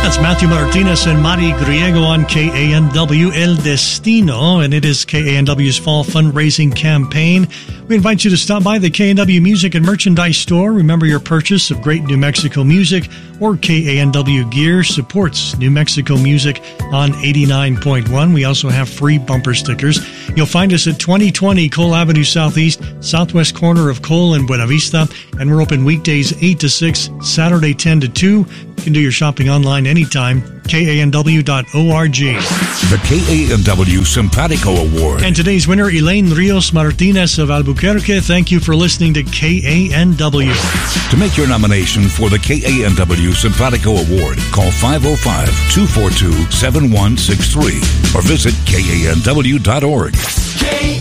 That's Matthew Martinez and Mari Griego on KANW El Destino, and it is KANW's fall fundraising campaign. We invite you to stop by the KANW Music and Merchandise store. Remember, your purchase of great New Mexico music or KANW gear supports New Mexico music on 89.1. We also have free bumper stickers. You'll find us at 2020 Cole Avenue Southeast, southwest corner of Cole and Buena Vista, and we're open weekdays 8 to 6, Saturday 10 to 2. You can do your shopping online anytime, KANW.org. The KANW Simpatico Award. And today's winner, Elaine Rios Martinez of Albuquerque. Thank you for listening to KANW. To make your nomination for the KANW Simpatico Award, call 505-242-7163 or visit KANW.org.